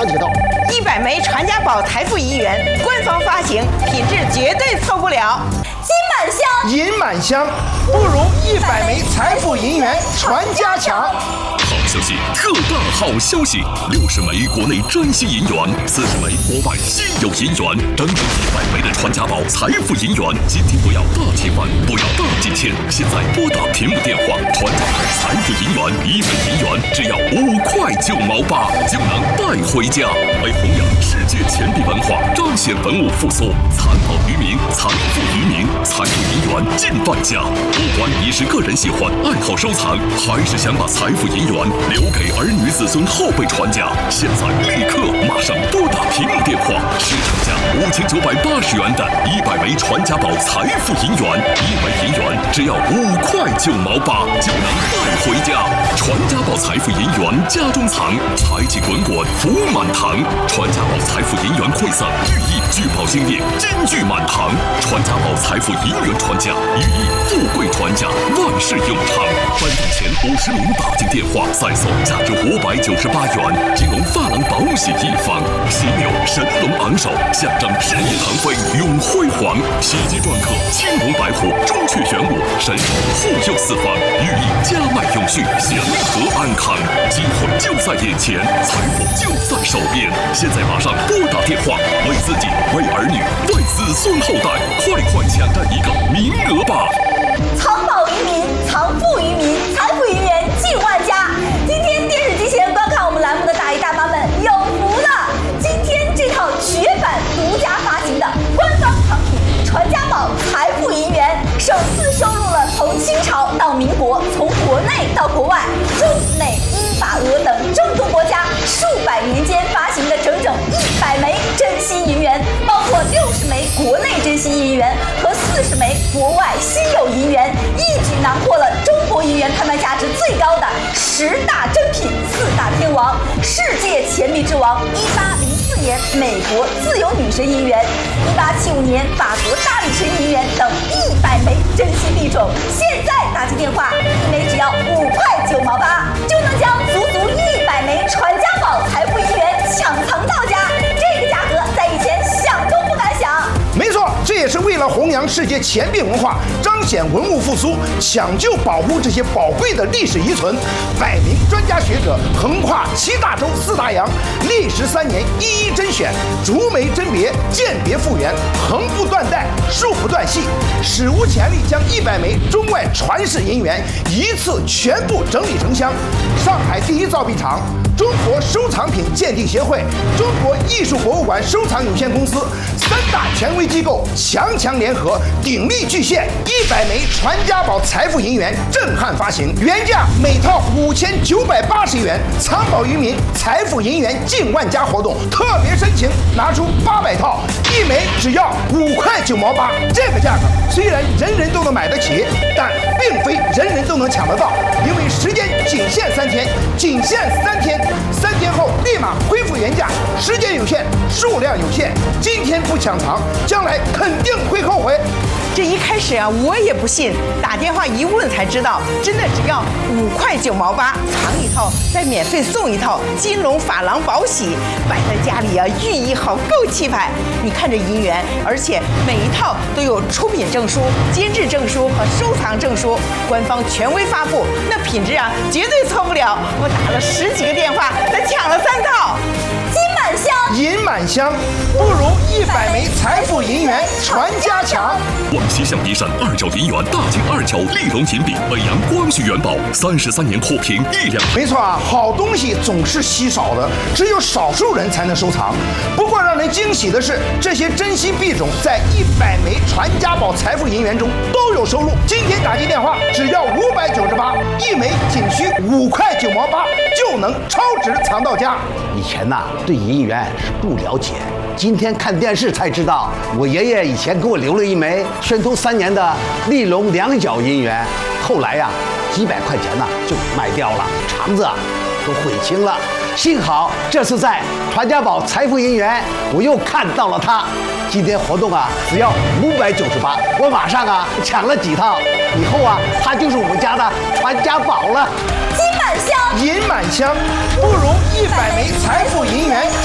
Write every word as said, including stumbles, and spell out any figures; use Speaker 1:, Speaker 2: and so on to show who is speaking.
Speaker 1: 好几道。
Speaker 2: 一百枚传家宝财富银元，官方发行，品质绝对错不了。
Speaker 3: 金满箱，
Speaker 1: 银满箱，不如一百枚财富银元传家强。
Speaker 4: 好消息，特大好消息！六十枚国内珍稀银元，四十枚国外稀有银元，整整一百枚的传家宝财富银元。今天不要大气饭，不要大几千，现在拨打屏幕电话，传家宝财富银元一枚银元只要五块九毛八就能带回家。为弘扬世界钱币文化，彰显文物复苏，残宝于民，财富于民，财富银元进万家。不管你是个人喜欢、爱好收藏，还是想把财富银元留给儿女子孙后辈传家，现在立刻马上拨打屏幕电话，市场价五千九百八十元的一百枚传家宝财富银元，一枚银元只要五块九毛八就能带回家。传家宝财富银元家中藏，财气滚滚福满堂。传家宝财富银元馈赠，寓意聚宝兴业，金聚满堂。传家宝财富银元传家，寓意富贵传家，万事永昌。颁奖前五十名打进电话，再送价值五百九十八元金龙发廊宝喜一方，喜有神龙昂首，象征事业腾飞永辉煌。喜极篆刻青龙白虎，朱雀玄武，神兽护佑四方，寓意家脉永续，祥和安康。机会就在眼前，财富就在手边。现在马上拨打电话，为自己、为儿女、为子孙后代，快快抢占一个名额吧！
Speaker 3: 藏宝于民，藏富于民，财富银元进万家。今天电视机前观看我们栏目的大爷大妈们有福了！今天这套绝版独家发行的官方藏品《传家宝财富银元》，首次收录了从清朝到民国，从国内到国外，中美英法俄等众多国家数百年间发行的整整一百枚珍稀银元，包括六十枚国内珍稀银元和四十枚国外稀有银元，一举囊括了中国银元拍卖价值最高的十大珍品、四大天王、世界钱币之王。一八零四年美国自由女神银元，一八七五年法国大力神银元等一百枚珍稀币种。现在打进电话，一枚只要五块九毛八，就能将足足一百枚传家宝财富银元抢藏到家。这个价格在以前想都不敢想。
Speaker 1: 没错，这也是为了弘扬世界钱币文化，彰显文物复苏，抢救保护这些宝贵的历史遗存。百名专家学者横跨七大洲四大洋，历时三年一一甄选，逐枚甄别，鉴别复原，横不断代，竖不断系，史无前例将一百枚中外传世银元一次全部整理成箱。上海第一造币厂、中国收藏品鉴定协会、中国艺术博物馆收藏有限公司三大权威机构强强联合，鼎力巨献一百枚传家宝财富银元震撼发行，原价每套五千九百八十元，藏宝于民，财富银元进万家活动特别申请，拿出八百套，一枚只要五块九毛八。这个价格虽然人人都能买得起，但并非人人都能抢得到，因为时间仅限三天，仅限三天，三天后立马恢复原价，时间有限，数量有限，今天不抢藏，将来肯定会后悔。
Speaker 2: 这一开始啊，我也不信，打电话一问才知道，真的只要五块九毛八，藏一套再免费送一套金龙珐琅宝玺，摆在家里啊，寓意好够气派。你看这银元，而且每一套都有出品证书、监制证书和收藏证书，官方权威发布，那品质啊绝对错不了。我打了十几个电话，才抢了三套。
Speaker 3: 金满箱，
Speaker 1: 银满箱，不如一百枚财富银元传家强。
Speaker 4: 广西象鼻山二角银元大金二角丽龙银币，北洋光绪元宝，三十三年货平一两。
Speaker 1: 没错啊，好东西总是稀少的，只有少数人才能收藏。不过让人惊喜的是，这些珍稀币种在一百枚传家宝财富银元中都有收录。今天打进电话，只要五百九十八，一枚仅需五块九毛八，就能超值藏到家。
Speaker 5: 以前呐、啊，对银元是不了解，今天看电视才知道，我爷爷以前给我留了一枚宣统三年的丽龙两角银元，后来呀、啊，几百块钱呢就卖掉了，肠子啊都悔青了。幸好这次在传家宝财富银元，我又看到了它。今天活动啊，只要五百九十八，我马上啊抢了几套，以后啊，它就是我们家的传家宝了。
Speaker 3: 金满箱，
Speaker 1: 银满箱，不如一百枚财富银元